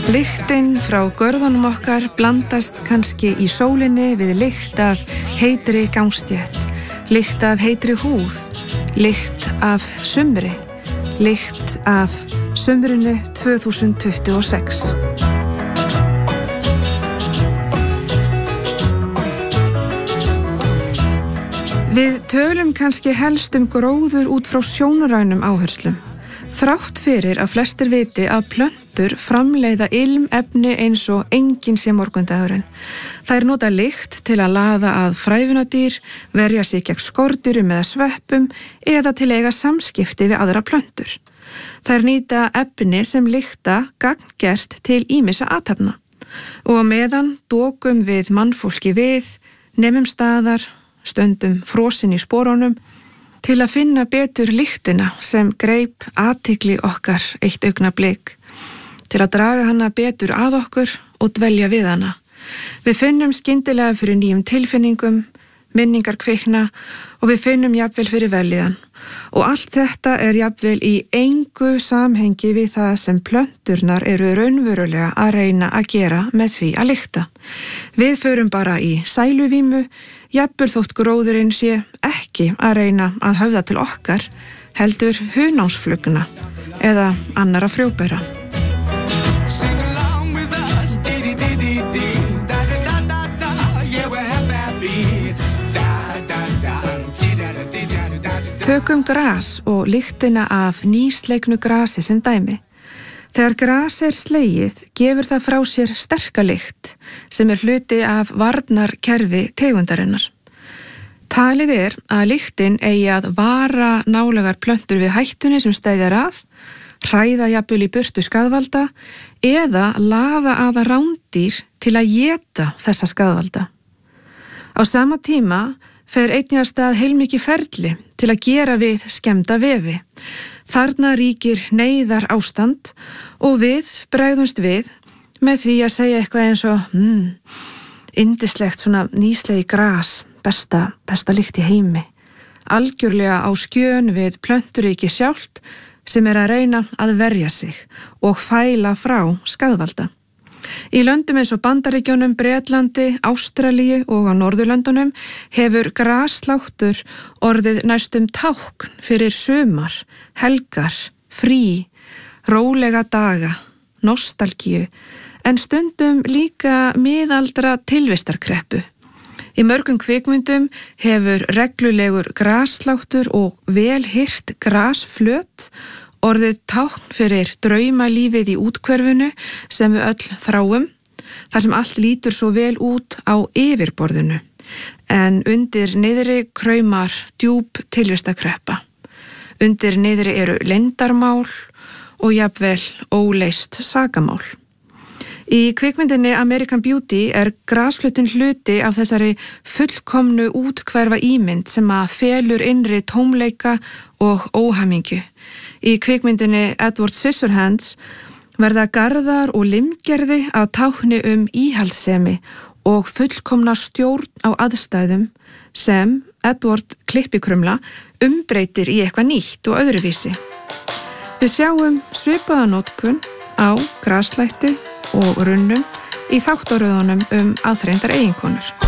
Lyktin frá görðunum okkar blandast kannski í sólinni við lykt af heitri gangstétt, lykt af heitri húð, lykt af sumri, lykt af sumrinu 2026. Við tölum kannski helst gróður út frá sjónrænum áherslum. Þrátt fyrir að flestir viti að plöntur framleiða ilmefni eins og enginn sé morgundagurinn. Þær nota lykt til að laða að frævunadýr, verja sig gegn skordýrum eða sveppum eða til að eiga samskipti við aðra plöntur. Þær nýta efni sem lykta gagngert til ýmissa athafna. Og meðan dokum við mannfólki við, nemum staðar, stöndum frosin í sporunum, til að finna betur lyktina sem greip athygli okkar eitt augnablik, til að draga hana betur að okkur og dvelja við hana. Við finnum skyndilega fyrir nýjum tilfinningum, minningar kvikna og við finnum jafnvel fyrir vellíðan. Og allt þetta er jafnvel í engu samhengi við það sem plönturnar eru raunverulega að reyna að gera með því að lykta. Við förum bara í sæluvímu, jafnvel þótt gróðurinn sé ekki að reyna að höfða til okkar, heldur hunánsflugna eða annara frjóbera. Tökum gras og lyktina af nýsleiknu grasi sem dæmi. Þegar gras er slegið, gefur það frá sér sterka lykt sem er hluti af varnarkerfi tegundarinnar. Talið er að lyktin eigi að vara nálægar plöntur við hættunni sem steðjar að, hræða jafnvel í burtu skaðvalda eða laða að rándýr til að éta þessa skaðvalda. Á sama tíma fer einnig að stað heilmikið ferli til að gera við skemmda vefi. Þarna ríkir neyðar ástand og við bregðumst við með því að segja eitthvað eins og yndislegt svona nýslegi gras, besta lykt í heimi. Algjörlega á skjön við plönturíki sjálft sem er að reyna að verja sig og fæla frá skaðvalda. Í löndum eins og Bandaríkjunum, Bretlandi, Ástralíu og á Norðurlöndunum hefur grassláttur orðið næstum tákn fyrir sumar, helgar, frí, rólega daga, nostalgíu, en stundum líka miðaldra tilvistarkreppu. Í mörgum kvikmyndum hefur reglulegur grassláttur og velhirt grasflöt orðið tákn fyrir draumalífið í útkverfinu sem við öll þráum, þar sem allt lítur svo vel út á yfirborðinu, en undir niðri kraumar djúp tilvistarkreppa. Undir niðri eru leyndarmál og jafnvel óleyst sakamál. Í kvikmyndinni American Beauty er grasflutin hluti af þessari fullkomnu útkverfa ímynd sem að felur innri tómleika og óhamingju. Í kvikmyndinni Edward Scissorhands verða garðar og limgerði að tákni íhaldssemi og fullkomna stjórn á aðstæðum sem Edward klippikrumla umbreytir í eitthvað nýtt og öðruvísi. Við sjáum svipaða notkun á graslætti og runnum í þáttaröðunum aðþreyndar eiginkonur.